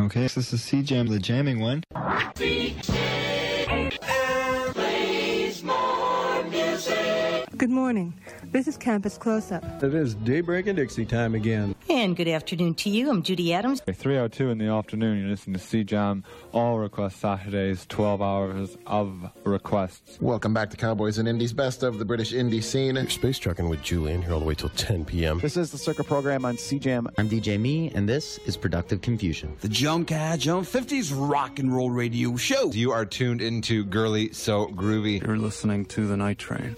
Okay, so this is C-Jam, the jamming one. Good morning. This is Campus Close-Up. It is Daybreak and Dixie time again. And good afternoon to you. I'm Judy Adams. 3:02 in the afternoon, you're listening to C-Jam, all request Saturdays, 12 hours of requests. Welcome back to Cowboys and Indies, best of the British indie scene. You're space trucking with Julian here all the way till 10 p.m. This is the Circa program on C-Jam. I'm DJ Me, and this is Productive Confusion. The Jump 50s rock and roll radio show. You are tuned into Girly So Groovy. You're listening to The Night Train.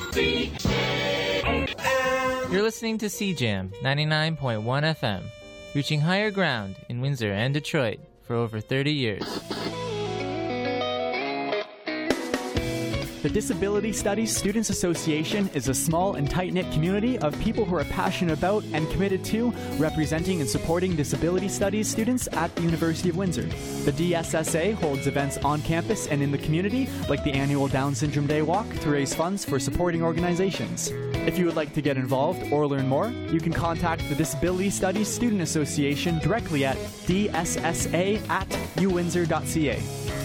You're listening to C-Jam 99.1 FM, reaching higher ground in Windsor and Detroit for over 30 years. The Disability Studies Students Association is a small and tight-knit community of people who are passionate about and committed to representing and supporting disability studies students at the University of Windsor. The DSSA holds events on campus and in the community, like the annual Down Syndrome Day Walk, to raise funds for supporting organizations. If you would like to get involved or learn more, you can contact the Disability Studies Student Association directly at dssa@uwindsor.ca.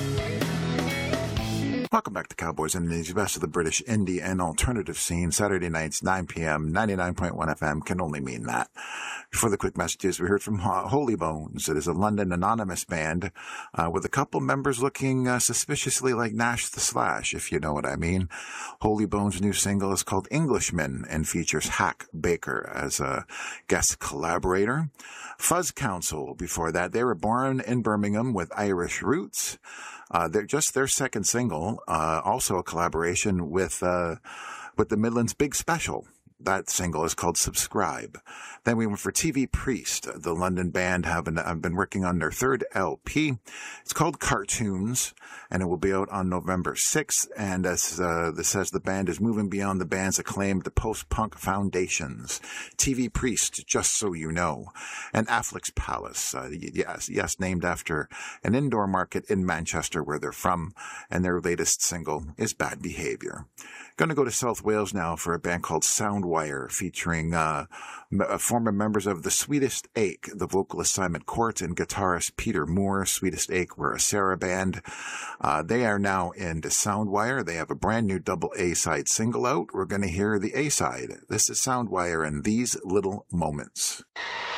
Welcome back to Cowboys and Indies, best of the British indie and alternative scene. Saturday nights, 9 p.m., 99.1 FM can only mean that. Before the quick messages, we heard from Holy Bones. It is a London anonymous band with a couple members looking suspiciously like Nash the Slash, if you know what I mean. Holy Bones' new single is called Englishman and features Hack Baker as a guest collaborator. Fuzz Council, before that, they were born in Birmingham with Irish roots. They're just their second single, also a collaboration with the Midlands Big Special. That single is called Subscribe. Then we went for TV Priest. The London band have been working on their third LP. It's called Cartoons, and it will be out on November 6th. And as this says, the band is moving beyond the band's acclaimed post-punk foundations. TV Priest, just so you know. And Affleck's Palace, yes, named after an indoor market in Manchester where they're from. And their latest single is Bad Behavior. Going to go to South Wales now for a band called Soundwire, featuring former members of the Sweetest Ache, the vocalist Simon Court and guitarist Peter Moore. Sweetest Ache were a Sarah band. They are now into Soundwire. They have a brand new double A-side single out. We're going to hear the A-side. This is Soundwire and These Little Moments.